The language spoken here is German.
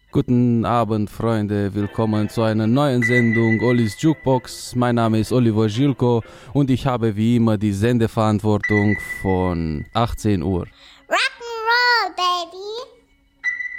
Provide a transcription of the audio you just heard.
Guten Abend, Freunde. Willkommen zu einer neuen Sendung Ollis Jukebox. Mein Name ist Oliver Gilko und ich habe wie immer die Sendeverantwortung von 18 Uhr. Rock'n'Roll, baby!